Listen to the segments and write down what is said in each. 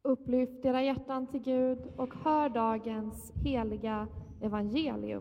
Upplyft era hjärtan till Gud och hör dagens heliga evangelium.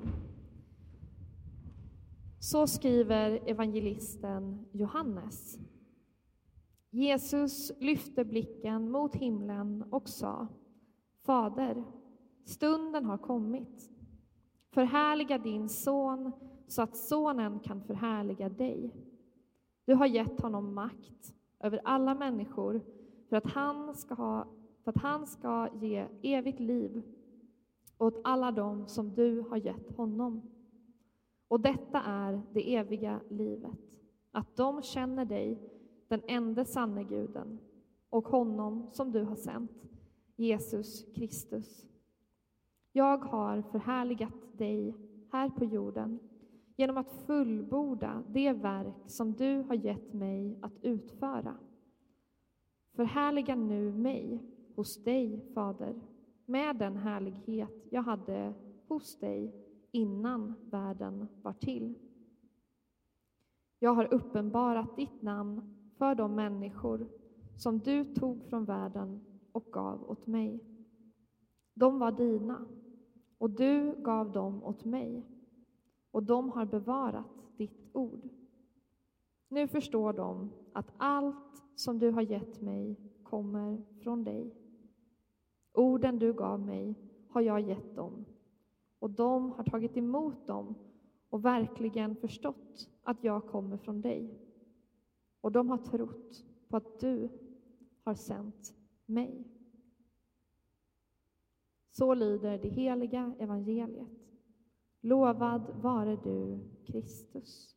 Så skriver evangelisten Johannes. Jesus lyfte blicken mot himlen och sa: Fader, stunden har kommit. Förhärliga din son så att sonen kan förhärliga dig. Du har gett honom makt över alla människor för att han ska ge evigt liv åt alla dem som du har gett honom. Och detta är det eviga livet, att de känner dig, den enda sanne Guden, och honom som du har sänt, Jesus Kristus. Jag har förhärligat dig här på jorden genom att fullborda det verk som du har gett mig att utföra. Förhärliga nu mig hos dig, Fader, med den härlighet jag hade hos dig innan världen var till. Jag har uppenbarat ditt namn för de människor som du tog från världen och gav åt mig. De var dina, och du gav dem åt mig, och de har bevarat ditt ord. Nu förstår de att allt som du har gett mig kommer från dig. Orden du gav mig har jag gett dem, och de har tagit emot dem och verkligen förstått att jag kommer från dig. Och de har trott på att du har sänt mig. Så lyder det heliga evangeliet. Lovad vare du, Kristus.